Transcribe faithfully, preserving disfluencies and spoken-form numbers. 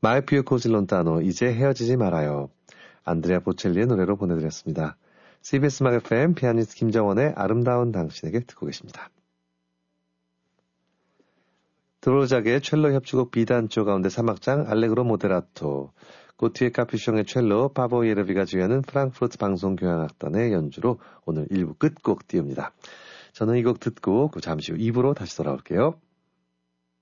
마이 피오 코시 론타노 이제 헤어지지 말아요. 안드레아 보첼리의 노래로 보내드렸습니다. 씨비에스 음악 에프엠 피아니스트 김정원의 아름다운 당신에게 듣고 계십니다. 드로작의 첼로 협주곡 비단조 가운데 삼 악장 알레그로 모데라토, 고티에 카피숑의 첼로 파보 예르비가 주연은 프랑크푸르트 방송교향악단의 연주로 오늘 일 부 끝곡 띄웁니다. 저는 이 곡 듣고 잠시 후 이 부로 다시 돌아올게요.